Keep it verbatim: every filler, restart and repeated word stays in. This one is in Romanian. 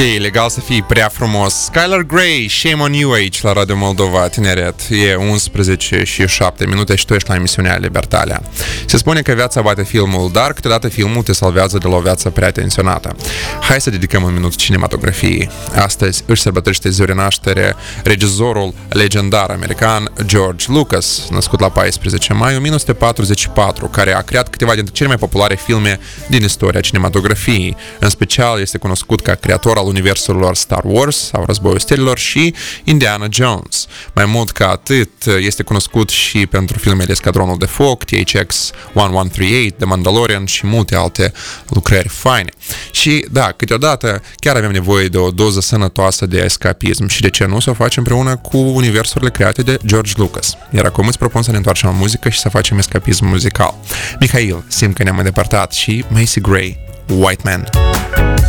E legal să fii prea frumos. Skylar Grey, Shame on You aici la Radio Moldova Tineret. E unsprezece și șapte minute și tu ești la emisiunea Libertalia. Se spune că viața bate filmul, dar câteodată filmul te salvează de la o viață prea tensionată. Hai să dedicăm un minut cinematografiei. Astăzi își sărbătorește ziua de naștere regizorul legendar american George Lucas, născut la paisprezece mai o mie nouă sute patruzeci și patru, care a creat câteva dintre cele mai populare filme din istoria cinematografiei. În special este cunoscut ca creator al universurilor Star Wars sau Războiul Stelelor și Indiana Jones. Mai mult ca atât, este cunoscut și pentru filmele Escadronul de Foc, T H X unu unu trei opt, The Mandalorian și multe alte lucrări faine. Și da, câteodată chiar avem nevoie de o doză sănătoasă de escapism și de ce nu să o facem împreună cu universurile create de George Lucas. Iar acum îți propun să ne întoarcem la muzică și să facem escapism muzical. Mihail, simt că ne-am îndepărtat și Macy Gray, White Man.